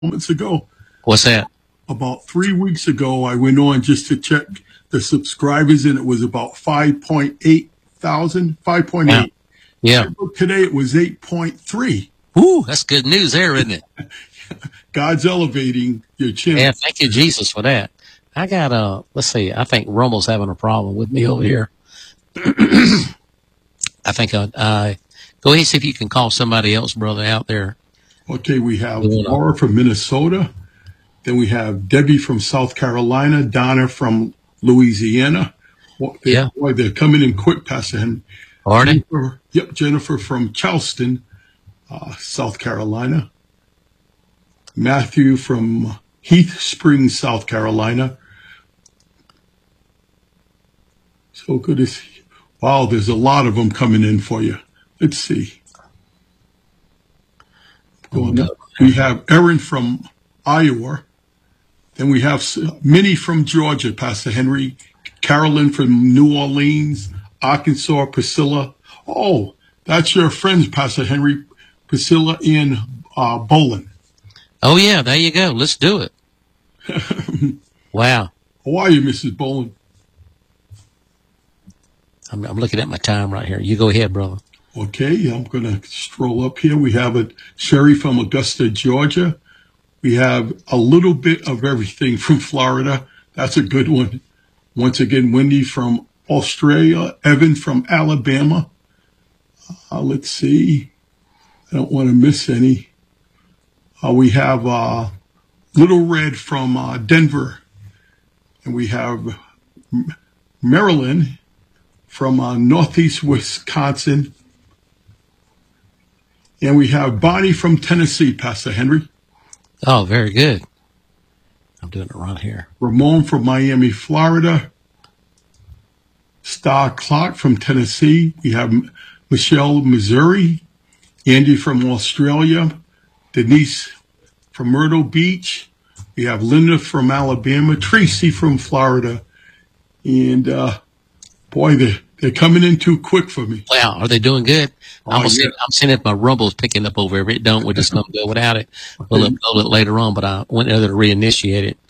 moments ago. What's that? About 3 weeks ago, I went on just to check the subscribers, and it was about 5.8 thousand, 5.8. Yeah. Today it was 8.3. Ooh, that's good news there, isn't it? God's elevating your channel. Yeah, thank you, Jesus, for that. I got, let's see, I think Rummel's having a problem with me over here. I think go ahead and see if you can call somebody else, brother, out there. Okay, we have Laura from Minnesota. Then we have Debbie from South Carolina, Donna from Louisiana. Boy, they're coming in quick, Pastor Henry. Are they? Jennifer from Charleston, South Carolina. Matthew from Heath Springs, South Carolina. So good to see you. Wow, there's a lot of them coming in for you. Let's see. Going up. We have Erin from Iowa. Then we have Minnie from Georgia, Pastor Henry. Carolyn from New Orleans, Arkansas, Priscilla. Oh, that's your friends, Pastor Henry. Priscilla and Bolin. Oh, yeah, there you go. Let's do it. Wow. How are you, Mrs. Bolin? I'm looking at my time right here. You go ahead, brother. Okay, I'm going to stroll up here. We have Sherry from Augusta, Georgia. We have a little bit of everything from Florida. That's a good one. Once again, Wendy from Australia, Evan from Alabama. Let's see. I don't want to miss any. We have Little Red from Denver. And we have Marilyn from Northeast Wisconsin. And we have Bonnie from Tennessee, Pastor Henry. Oh, very good. I'm doing it right here. Ramon from Miami, Florida. Star Clark from Tennessee. We have Michelle, Missouri. Andy from Australia. Denise from Myrtle Beach. We have Linda from Alabama. Tracy from Florida. And, boy, they're coming in too quick for me. Wow, are they doing good? I'm seeing if my Rumble's picking up over. If it don't, we're just going to go without it. We'll upload it later on, but I went there to reinitiate it.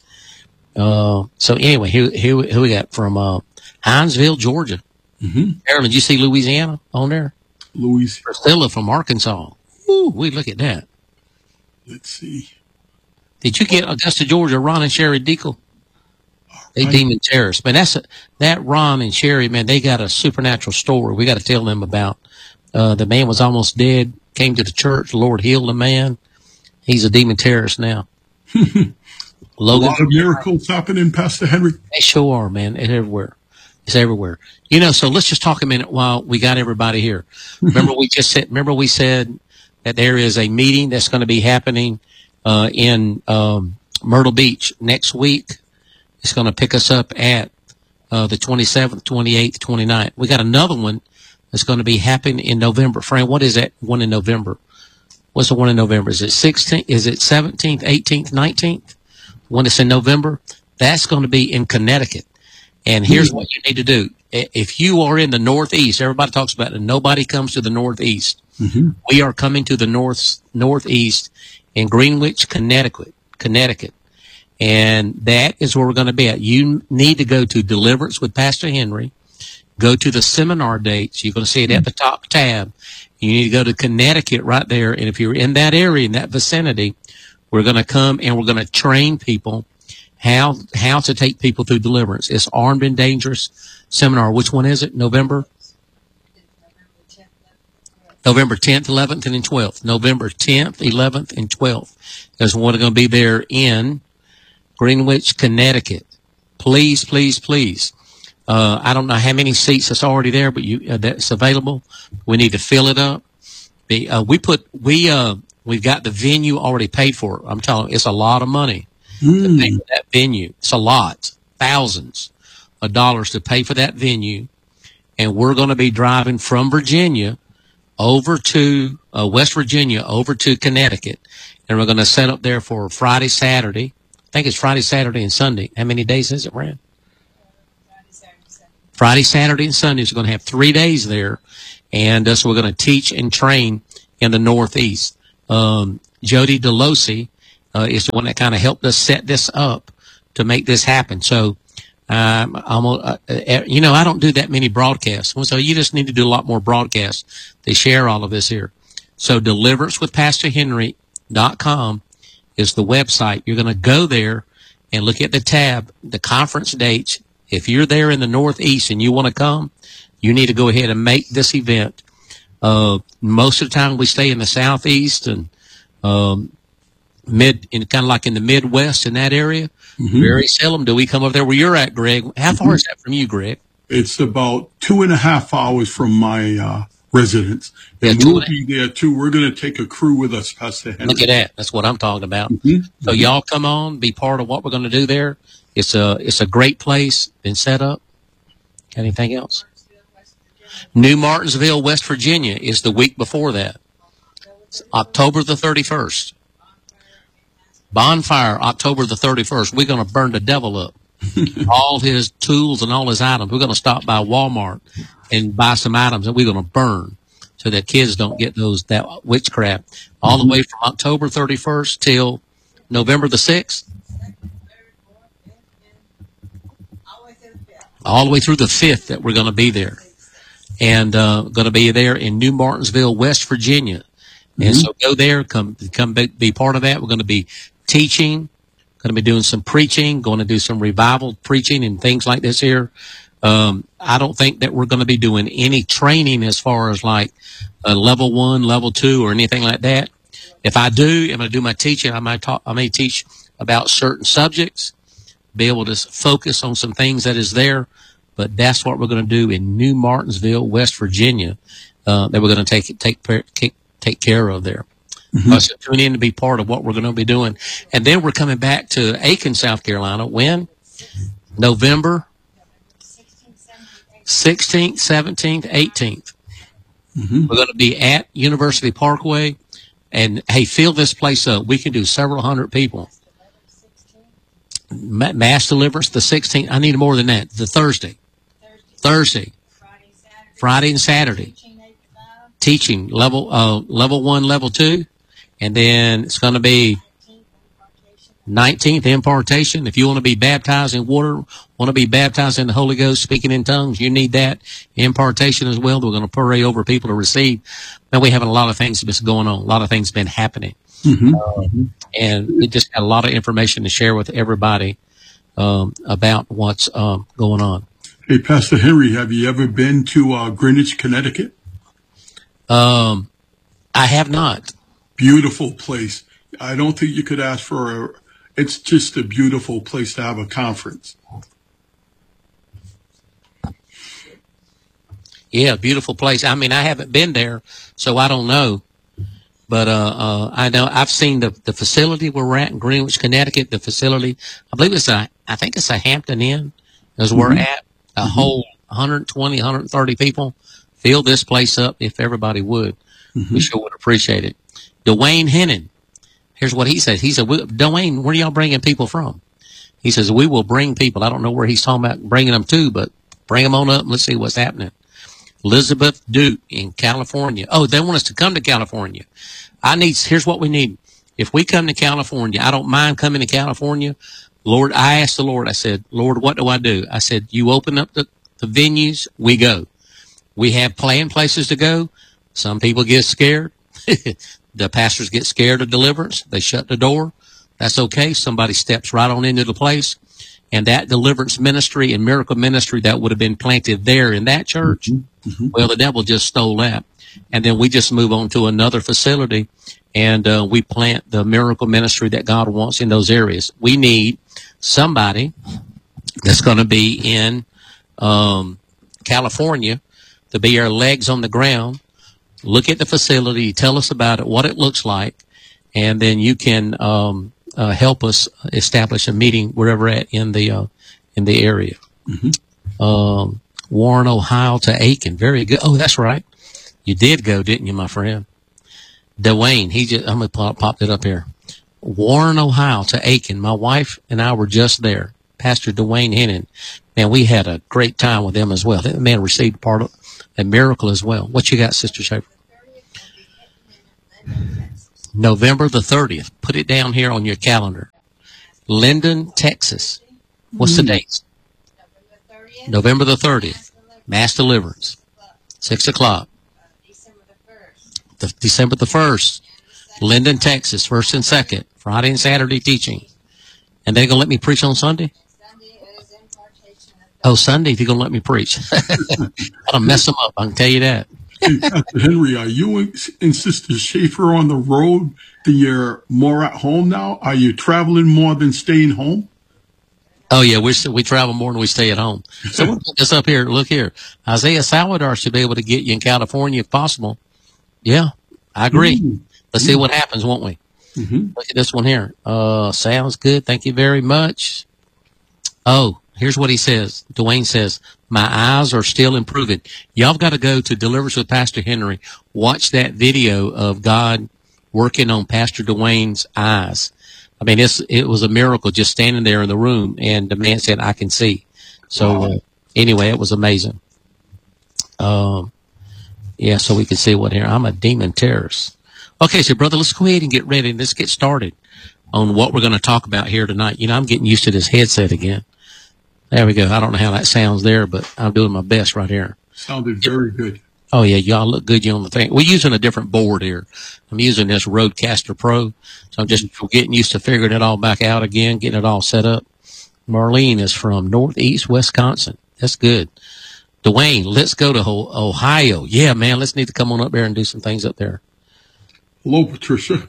So anyway, here we got from Hinesville, Georgia. Mm-hmm. Aaron, did you see Louisiana on there? Louisiana. Priscilla from Arkansas. Ooh, we look at that. Let's see. Did you get Augusta, Georgia, Ron and Sherry Deacle? They demon terrorists. Man, that Ron and Sherry, man, they got a supernatural story we got to tell them about. The man was almost dead, came to the church, the Lord healed the man. He's a demon terrorist now. A lot of miracles happening, Pastor Henry. They sure are, man. It's everywhere. It's everywhere. So let's just talk a minute while we got everybody here. Remember we said that there is a meeting that's going to be happening in Myrtle Beach next week. It's going to pick us up at the 27th, 28th, 29th. We got another one that's going to be happening in November. Frank, what is that one in November? What's the one in November? Is it 16th? Is it 17th, 18th, 19th? When it's in November, that's going to be in Connecticut. And here's what you need to do. If you are in the Northeast, everybody talks about it, nobody comes to the Northeast. Mm-hmm. We are coming to the Northeast in Greenwich, Connecticut. And that is where we're going to be at. You need to go to Deliverance with Pastor Henry. Go to the seminar dates. You're going to see it at the top tab. You need to go to Connecticut right there. And if you're in that area, in that vicinity, we're going to come and we're going to train people how to take people through deliverance. It's Armed and Dangerous Seminar. Which one is it? November 10th, 11th, and 12th. November 10th, 11th, and 12th. Because we're going to be there in Greenwich, Connecticut. Please, please, please. I don't know how many seats that's already there, but that's available. We need to fill it up. We've got the venue already paid for. I'm telling you, it's a lot of money to pay for that venue. It's a lot, thousands of dollars to pay for that venue. And we're going to be driving from Virginia over to West Virginia, over to Connecticut. And we're going to set up there for Friday, Saturday. I think it's Friday, Saturday, and Sunday. How many days is it, Brad? Friday, Saturday, and Sunday. So we're going to have 3 days there. And so we're going to teach and train in the Northeast. Jody Delosi is the one that kind of helped us set this up to make this happen. So, I don't do that many broadcasts. So you just need to do a lot more broadcasts. They share all of this here. So deliveраncewithpastorhenry.com is the website. You're going to go there and look at the tab, the conference dates. If you're there in the Northeast and you want to come, you need to go ahead and make this event. Most of the time we stay in the Southeast and, kind of like in the Midwest in that area. Very seldom do we come over there where you're at, Greg. How far is that from you, Greg? It's about 2.5 hours from my residence. And we'll be there too. We're going to take a crew with us, Pastor Henry. Look at that. That's what I'm talking about. So y'all come on, be part of what we're going to do there. It's a great place, been set up. Anything else? New Martinsville, West Virginia is the week before that. It's October the 31st. Bonfire, October the 31st. We're going to burn the devil up. All his tools and all his items. We're going to stop by Walmart and buy some items that we're going to burn so that kids don't get that witchcraft. All the way from October 31st till November the 6th. All the way through the 5th that we're going to be there. And going to be there in New Martinsville, West Virginia. And so go there, come be part of that. We're going to be teaching, going to be doing some preaching, going to do some revival preaching and things like this here. I don't think that we're going to be doing any training as far as like level 1, level 2, or anything like that. If I do, I'm going to do my teaching. I may teach about certain subjects, be able to focus on some things that is there. But that's what we're going to do in New Martinsville, West Virginia, that we're going to take care of there. So tune in to be part of what we're going to be doing. And then we're coming back to Aiken, South Carolina. When? November 16th, 17th, 18th. We're going to be at University Parkway. And, hey, fill this place up. We can do several hundred people. Mass deliverance, the 16th. I need more than that. The Thursday. Friday and Saturday. Teaching level 1, level 2. And then it's going to be 19th impartation. If you want to be baptized in water, want to be baptized in the Holy Ghost, speaking in tongues, you need that impartation as well. We're going to pray over people to receive. Now we're having a lot of things that's going on. A lot of things been happening. And we just got a lot of information to share with everybody about what's going on. Hey, Pastor Henry, have you ever been to Greenwich, Connecticut? I have not. Beautiful place. I don't think you could ask for it's just a beautiful place to have a conference. Yeah, beautiful place. I mean, I haven't been there, so I don't know. But I know I've seen the facility where we're at in Greenwich, Connecticut. The facility, I believe I think it's a Hampton Inn, is where we're at. A whole 120, 130 people. Fill this place up if everybody would. We sure would appreciate it. Dwayne Hennon, here's what he says. He said, Dwayne, where are y'all bringing people from? He says, we will bring people. I don't know where he's talking about bringing them to, but bring them on up and let's see what's happening. Elizabeth Duke in California. Oh, they want us to come to California. Here's what we need. If we come to California, I don't mind coming to California. Lord, I asked the Lord, I said, Lord, what do I do? I said, you open up the venues, we go. We have planned places to go. Some people get scared. The pastors get scared of deliverance. They shut the door. That's okay. Somebody steps right on into the place. And that deliverance ministry and miracle ministry that would have been planted there in that church, well, the devil just stole that. And then we just move on to another facility and we plant the miracle ministry that God wants in those areas. We need somebody that's going to be in California to be our legs on the ground. Look at the facility, tell us about it, what it looks like, and then you can help us establish a meeting wherever at in the area. Warren, Ohio to Aiken. Very good. Oh, that's right. You did go, didn't you, my friend? Dwayne, I'm going to pop it up here. Warren, Ohio to Aiken. My wife and I were just there. Pastor Dwayne Hennon. Man, we had a great time with them as well. That man received part of a miracle as well. What you got, Sister Schaefer? November the 30th. Put it down here on your calendar. Linden, Texas. What's the date? November the 30th. Mass Deliverance. 6 o'clock. December the 1st. Linden, Texas. 1st and 2nd. Friday and Saturday teaching. And they're going to let me preach on Sunday? Oh, Sunday, they're going to let me preach. I'll mess them up, I can tell you that. Hey, Pastor Henry, are you and Sister Schaefer on the road? That you're more at home now? Are you traveling more than staying home? Oh, yeah, we travel more than we stay at home. So we'll put this up here. Look here. Isaiah Salvador should be able to get you in California if possible. Yeah, I agree. Let's see what happens, won't we? Look at this one here. Sounds good. Thank you very much. Oh, here's what he says. Dwayne says, my eyes are still improving. Y'all got to go to Deliverance with Pastor Henry. Watch that video of God working on Pastor Dwayne's eyes. I mean, it was a miracle just standing there in the room, and the man said, I can see. So, anyway, it was amazing. Yeah, so we can see what here. I'm a demon terrorist. Okay, so brother, let's go ahead and get ready. Let's get started on what we're going to talk about here tonight. You know, I'm getting used to this headset again. There we go. I don't know how that sounds there, but I'm doing my best right here. Sounded very good. Oh, yeah, y'all look good. You on the thing. We're using a different board here. I'm using this Rodecaster Pro, so I'm just getting used to figuring it all back out again, getting it all set up. Marlene is from Northeast Wisconsin. That's good. Dwayne, let's go to Ohio. Yeah, man, let's need to come on up there and do some things up there. Hello, Patricia.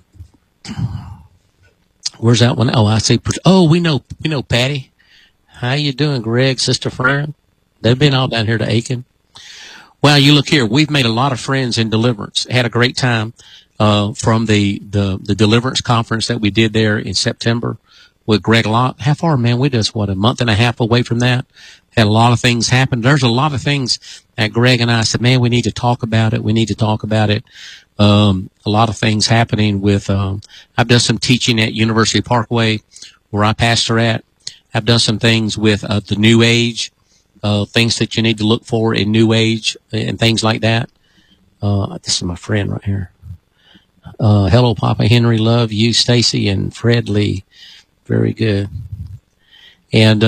Where's that one? Oh, I see. Oh, we know Patty. How you doing, Greg, Sister Fran? They've been all down here to Aiken. Well, you look here. We've made a lot of friends in Deliverance. Had a great time from the Deliverance conference that we did there in September with Greg Locke. How far, man? We just, a month and a half away from that. Had a lot of things happen. There's a lot of things that Greg and I said, man, we need to talk about it. We need to talk about it. A lot of things happening with, I've done some teaching at University Parkway where I pastor at. I've done some things with the New Age, things that you need to look for in New Age and things like that. This is my friend right here. Hello, Papa Henry. Love you, Stacy and Fred Lee. Very good. And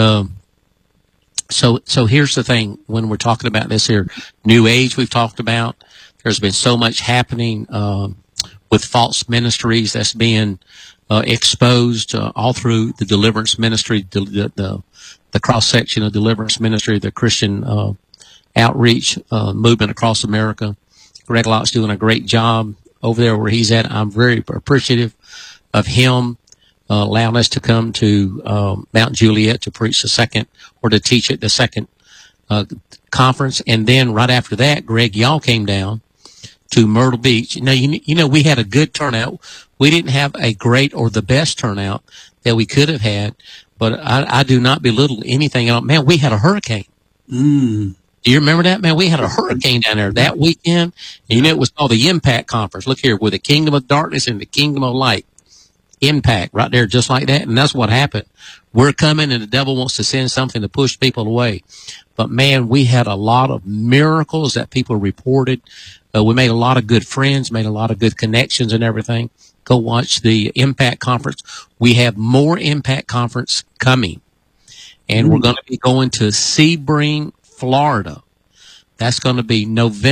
so here's the thing. When we're talking about this here, New Age we've talked about, there's been so much happening with false ministries that's being exposed all through the Deliverance ministry, the cross-section of Deliverance ministry, the Christian outreach movement across America. Greg Locke's doing a great job over there where he's at. I'm very appreciative of him allowing us to come to Mount Juliet to preach the second, or to teach at the second conference. And then right after that, Greg, y'all came down to Myrtle Beach. Now, you know, we had a good turnout. We didn't have a great or the best turnout that we could have had, but I do not belittle anything else. Man, we had a hurricane. Do you remember that, man? We had a hurricane down there that weekend. And, you know, it was called the Impact Conference. Look here, with the Kingdom of Darkness and the Kingdom of Light. Impact right there, just like that. And that's what happened. We're coming and the devil wants to send something to push people away. But man, we had a lot of miracles that people reported. We made a lot of good friends, made a lot of good connections and everything. Go watch the Impact Conference. We have more Impact Conference coming. And we're going to be going to Sebring, Florida. That's going to be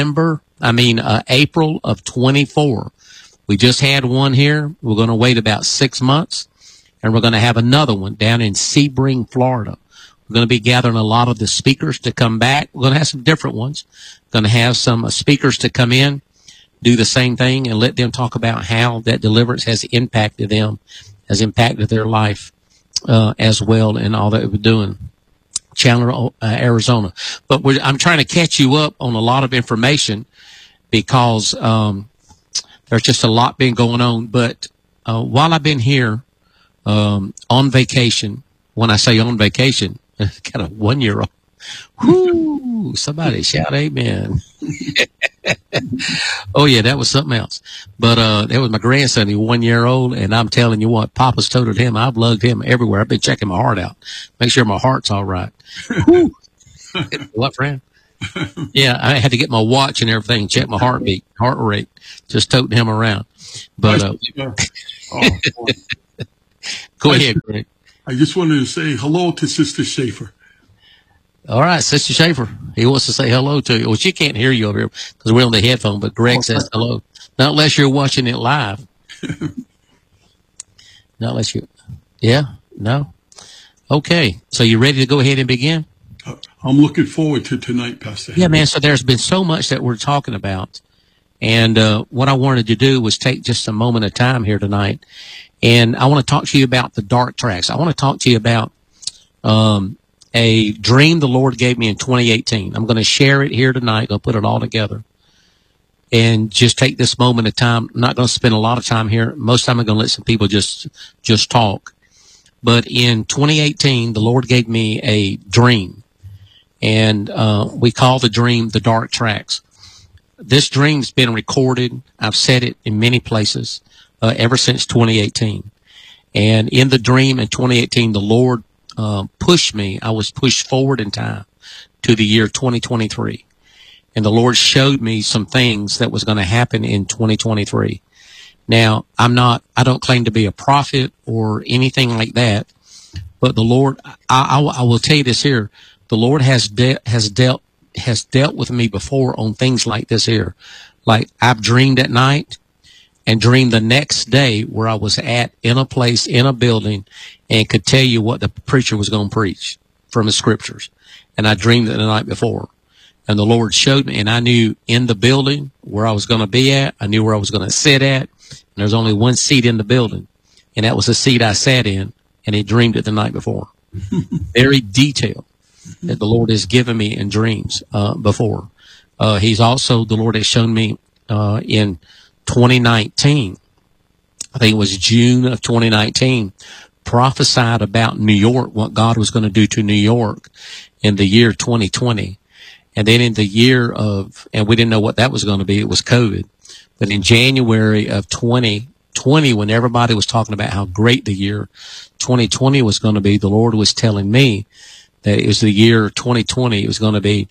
April of 24. We just had one here. We're going to wait about 6 months, and we're going to have another one down in Sebring, Florida. We're going to be gathering a lot of the speakers to come back. We're going to have some different ones. Going to have some speakers to come in, do the same thing, and let them talk about how that deliverance has impacted them, has impacted their life as well, and all that we're doing. Chandler, Arizona. But I'm trying to catch you up on a lot of information because there's just a lot been going on. But while I've been here on vacation, when I say on vacation, got a 1-year-old. Whoo! Somebody shout amen. Oh, yeah, that was something else. But that was my grandson, he's 1 year old, and I'm telling you what, Papa's toted him. I've lugged him everywhere. I've been checking my heart out, make sure my heart's all right. What, friend? Yeah, I had to get my watch and everything, check my heart rate, just toting him around. But go ahead, Greg. I just wanted to say hello to Sister Schaefer. All right, Sister Schaefer. He wants to say hello to you. Well, she can't hear you over here because we're on the headphone, but Greg says hello. Not unless you're watching it live. Not unless you, yeah, no. Okay, so you ready to go ahead and begin? I'm looking forward to tonight, Pastor Henry. Yeah, man, so there's been so much that we're talking about. And what I wanted to do was take just a moment of time here tonight. And I want to talk to you about the dark tracks. I want to talk to you about a dream the Lord gave me in 2018. I'm going to share it here tonight. I'll put it all together. And just take this moment of time. I'm not going to spend a lot of time here. Most of the time I'm going to let some people just talk. But in 2018, the Lord gave me a dream. And we call the dream the dark tracks. This dream's been recorded. I've said it in many places ever since 2018. And in the dream in 2018, the Lord pushed me. I was pushed forward in time to the year 2023. And the Lord showed me some things that was going to happen in 2023. Now, I don't claim to be a prophet or anything like that, but the Lord, I will tell you this here. The Lord has dealt with me before on things like this here. Like I've dreamed at night and dreamed the next day where I was in a place, in a building, and could tell you what the preacher was going to preach from the scriptures. And I dreamed it the night before. And the Lord showed me, and I knew in the building where I was going to be at. I knew where I was going to sit at. And there's only one seat in the building. And that was the seat I sat in. And he dreamed it the night before. Very detailed that the Lord has given me in dreams before. The Lord has shown me in 2019, I think it was June of 2019, prophesied about New York, what God was going to do to New York in the year 2020. And then in the year and we didn't know what that was going to be, it was COVID. But in January of 2020, when everybody was talking about how great the year 2020 was going to be, the Lord was telling me that it was the year 2020. It was going to be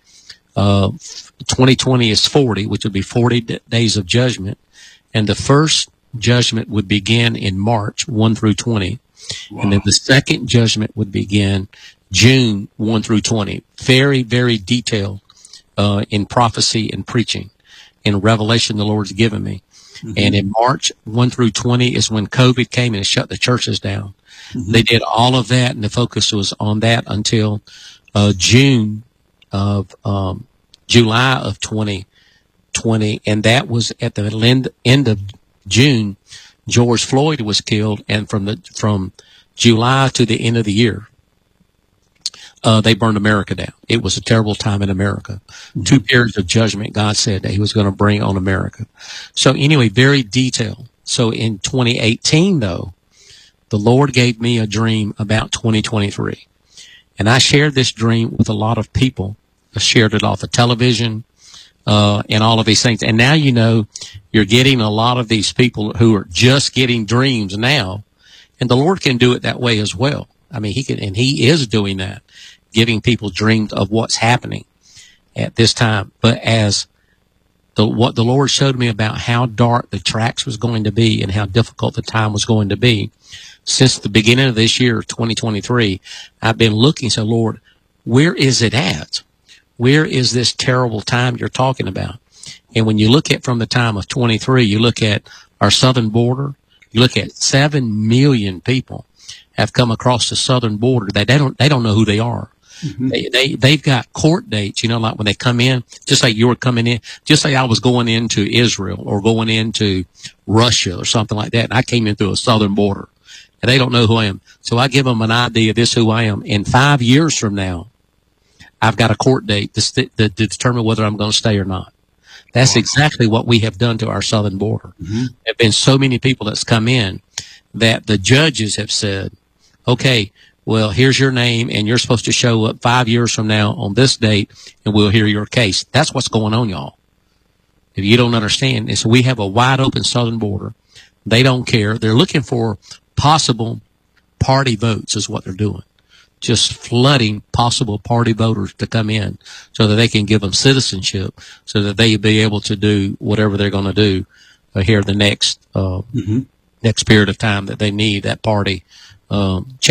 2020 is 40, which would be 40 days of judgment. And the first judgment would begin in March 1 through 20. Wow. And then the second judgment would begin June 1 through 20. Very, very detailed in prophecy and preaching. In revelation the Lord's given me. Mm-hmm. And in March 1 through 20 is when COVID came and shut the churches down. Mm-hmm. They did all of that, and the focus was on that until July of 2020, and that was at the end of June. George Floyd was killed, and from July to the end of the year, they burned America down. It was a terrible time in America. Mm-hmm. 2 periods of judgment God said that he was going to bring on America. So anyway, very detailed. So in 2018, though, the Lord gave me a dream about 2023. And I shared this dream with a lot of people. I shared it off the television, and all of these things. And now, you're getting a lot of these people who are just getting dreams now. And the Lord can do it that way as well. I mean, he is doing that, giving people dreams of what's happening at this time. But as what the Lord showed me about how dark the tracks was going to be and how difficult the time was going to be, since the beginning of this year, 2023, I've been looking, so Lord, where is it at? Where is this terrible time you're talking about? And when you look at from the time of 23, you look at our southern border, you look at 7 million people have come across the southern border that they don't know who they are. Mm-hmm. They've got court dates, like when they come in, just like you were coming in, just like I was going into Israel or going into Russia or something like that. And I came in through a southern border and they don't know who I am. So I give them an idea, this is who I am. In 5 years from now, I've got a court date to determine whether I'm going to stay or not. That's exactly what we have done to our southern border. Mm-hmm. There have been so many people that's come in that the judges have said, okay, well, here's your name, and you're supposed to show up 5 years from now on this date, and we'll hear your case. That's what's going on, y'all. If you don't understand, and so we have a wide open southern border. They don't care. They're looking for possible party votes is what they're doing. just flooding possible party voters to come in so that they can give them citizenship so that they be able to do whatever they're going to do here the next period of time that they need that party